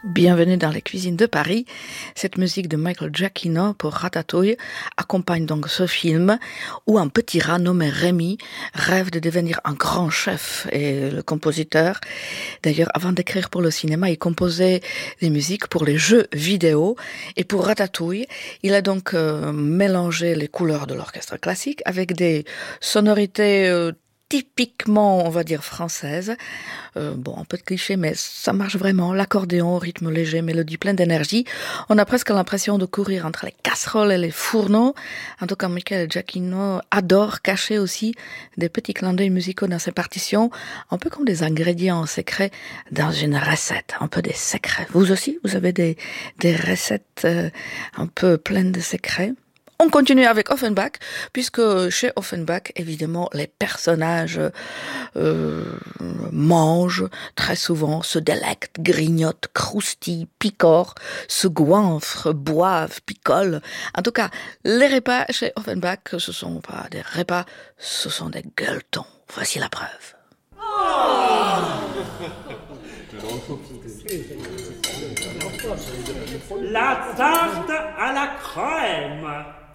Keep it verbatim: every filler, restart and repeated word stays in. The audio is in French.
Bienvenue dans les cuisines de Paris. Cette musique de Michael Giacchino pour Ratatouille accompagne donc ce film où un petit rat nommé Rémi rêve de devenir un grand chef. Et le compositeur, d'ailleurs, avant d'écrire pour le cinéma, il composait des musiques pour les jeux vidéo. Et pour Ratatouille, il a donc euh, mélangé les couleurs de l'orchestre classique avec des sonorités euh, typiquement, on va dire, française. Euh, bon, un peu de cliché, mais ça marche vraiment. L'accordéon, rythme léger, mélodie pleine d'énergie. On a presque l'impression de courir entre les casseroles et les fourneaux. En tout cas, Michael Giacchino adore cacher aussi des petits clins d'œil musicaux dans ses partitions, un peu comme des ingrédients secrets dans une recette, un peu des secrets. Vous aussi, vous avez des, des recettes euh, un peu pleines de secrets? On continue avec Offenbach, puisque chez Offenbach, évidemment, les personnages euh, mangent très souvent, se délectent, grignotent, croustillent, picorent, se goinfrent, boivent, picolent. En tout cas, les repas chez Offenbach, ce sont pas des repas, ce sont des gueuletons. Voici la preuve. Oh La tarte à la crème.